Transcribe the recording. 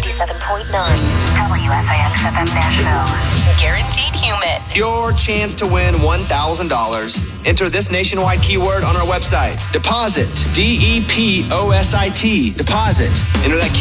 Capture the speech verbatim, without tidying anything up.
ninety-seven point nine. W S I X F M Nashville. Guaranteed Humid. Your chance to win one thousand dollars. Enter this nationwide keyword on our website. Deposit. D E P O S I T. Deposit. Enter that keyword.